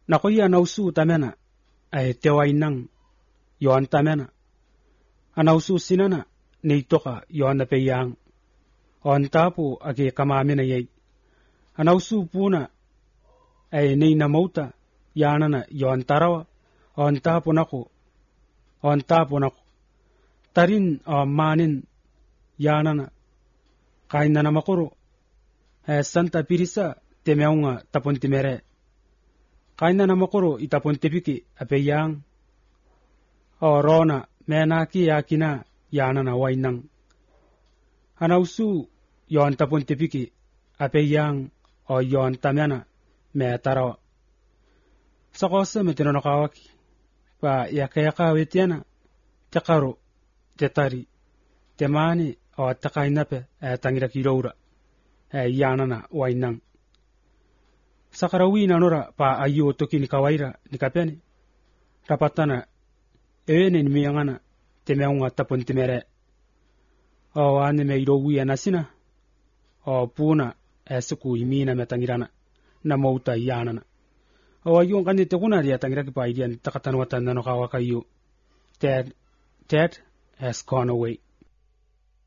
nakoya nausu tamena ay tewainang yon tamena anausu sinana neitoka yon na peyang on tapu age kamamena yei anausu puna ay nei na mauta yanana yon tarawa on tapu nako tarin manin yanana kaina na makoro santa pirisa temeunga taponti mere kaina na makoro itaponti piki apeyang rona menaki yakina yanana wainang anausu yon taponti piki apeyang yon tamena me tarawa sakosa metino kawaki pa yakayaka wetiana tekaro tetari temani takainape tangira kiroura yanana wainang sakarawi nanora pa ayo toki ni kawaira ni kapeni rapatana ene ni miyangana temeunga taponti mere ane me irowi anasina puna suku imina metangirana na mauta yanana ayo ngani tekuna dia tangira ki pa idian takatan watan no kawakayo Dad has gone away.